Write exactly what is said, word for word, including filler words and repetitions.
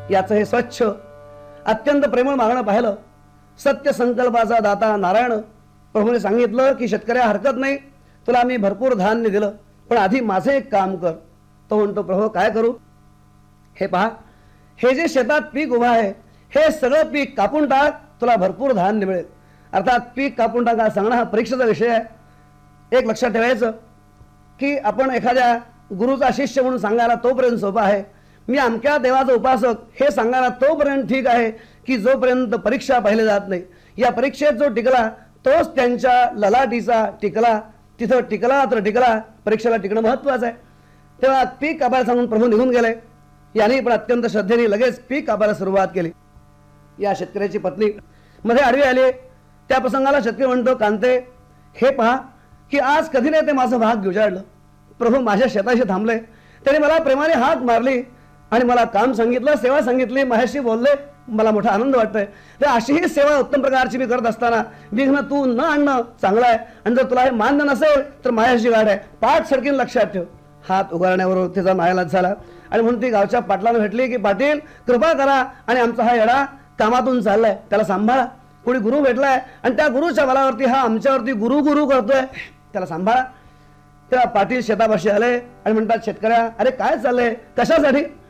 याचं हे स्वच्छ अत्यंत प्रेमळ मागणं पाहिलं. सत्य संकल्पाचा दाता नारायण प्रभूने सांगितलं की शेतकऱ्या हरकत नाही, तुला मी भरपूर धान्य दिलं, पण आधी माझं एक काम कर. तो म्हणतो प्रभू काय करू? हे पहा, हे जे शेतात पीक उभं आहे हे सगळं पीक कापून टाक, तुला भरपूर धान्य मिळेल. अर्थात पीक कापून टाका सांगणं हा परीक्षेचा विषय आहे. एक लक्षात ठेवायचं की आपण एखाद्या गुरुचा शिष्य म्हणून सांगायला तोपर्यंत सोपं आहे, मी अमक्या देवाचा उपासक हे सांगायला तोपर्यंत ठीक आहे की जोपर्यंत परीक्षा पाहिले जात नाही. या परीक्षेत जो टिकला तोच त्यांच्या ललाटीचा टिकला. तिथं टिकला तर टिकला, परीक्षेला टिकणं महत्वाचं आहे. तेव्हा पीक कापायला सांगून प्रभू निघून गेले. यांनी पण अत्यंत श्रद्धेने लगेच पीक कापायला सुरुवात केली. या शेतकऱ्याची पत्नी मध्ये आडवी आली. त्या प्रसंगाला शेतकरी म्हणतो, कांते हे पहा की आज कधी नाही ते माझं भाग उजाडलं. प्रभू माझ्या शेताशी थांबले, त्याने मला प्रेमाने हाक मारली आणि मला काम सांगितलं, सेवा सांगितली, माझ्याशी बोलले. मला मोठा आनंद वाटतोय. तर अशी ही सेवा उत्तम प्रकारची मी करत असताना विघ्न तू न आणणं चांगलं आहे. आणि जर तुला हे मान्य नसेल तर माझ्याशी गाठ आहे. पाठ सडकीन लक्षात ठेव. हात उगारण्यावर तिचा नायलाज झाला आणि म्हणून ती गावच्या पाटलानं भेटली की पाटील कृपा करा आणि आमचा हा येडा कामातून चाललाय, त्याला सांभाळा. कोणी गुरु भेटलाय आणि त्या गुरुच्या बलावरती हा आमच्यावरती गुरु गुरु करतोय, त्याला सांभाळा. तेव्हा पाटील शेतापाशी आले आणि म्हणतात, शेतकऱ्या अरे काय चाललंय, कशासाठी?